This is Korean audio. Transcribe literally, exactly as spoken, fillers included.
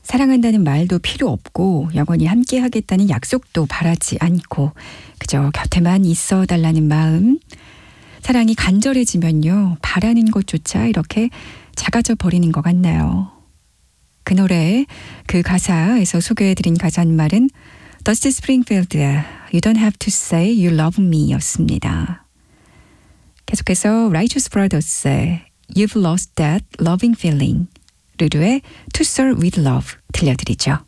사랑한다는 말도 필요 없고 영원히 함께 하겠다는 약속도 바라지 않고 그저 곁에만 있어 달라는 마음. 사랑이 간절해지면요. 바라는 것조차 이렇게 작아져 버리는 것 같나요. 그 노래, 그 가사에서 소개해드린 가사말은 더스티 스프링필드의 You don't have to say you love me 였습니다. 계속해서 Righteous Brothers의 You've lost that loving feeling, 르르의 To Serve with Love 들려드리죠.